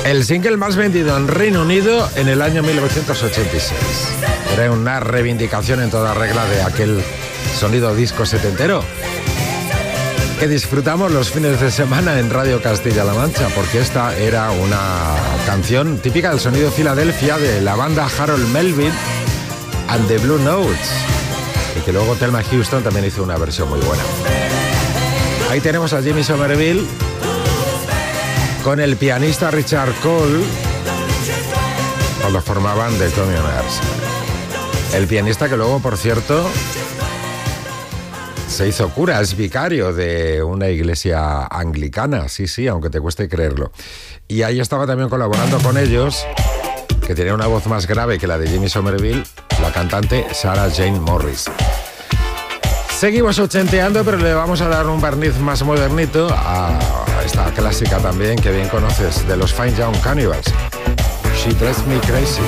el single más vendido en Reino Unido en el año 1986. Era una reivindicación en toda regla de aquel sonido disco setentero que disfrutamos los fines de semana en Radio Castilla-La Mancha, porque esta era una canción típica del sonido Filadelfia de la banda Harold Melvin and the Blue Notes, y que luego Thelma Houston también hizo una versión muy buena. Ahí tenemos a Jimmy Somerville con el pianista Richard Cole cuando formaban The Communards. El pianista que luego, por cierto, se hizo cura, es vicario de una iglesia anglicana, sí, aunque te cueste creerlo. Y ahí estaba también colaborando con ellos, que tenía una voz más grave que la de Jimmy Somerville, la cantante Sarah Jane Morris. Seguimos ochenteando, pero le vamos a dar un barniz más modernito a esta clásica también que bien conoces, de los Fine Young Cannibals, She Drives Me Crazy.